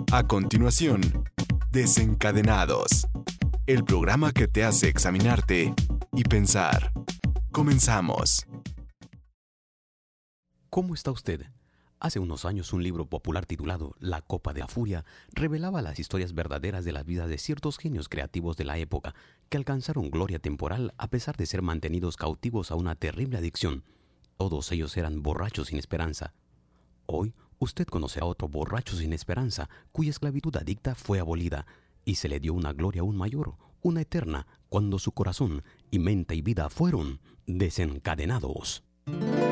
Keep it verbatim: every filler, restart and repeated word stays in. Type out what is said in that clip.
A continuación, Desencadenados, el programa que te hace examinarte y pensar. Comenzamos. ¿Cómo está usted? Hace unos años un libro popular titulado La Copa de la Furia revelaba las historias verdaderas de las vidas de ciertos genios creativos de la época que alcanzaron gloria temporal a pesar de ser mantenidos cautivos a una terrible adicción. Todos ellos eran borrachos sin esperanza. Hoy usted conoce a otro borracho sin esperanza cuya esclavitud adicta fue abolida y se le dio una gloria aún mayor, una eterna, cuando su corazón y mente y vida fueron desencadenados.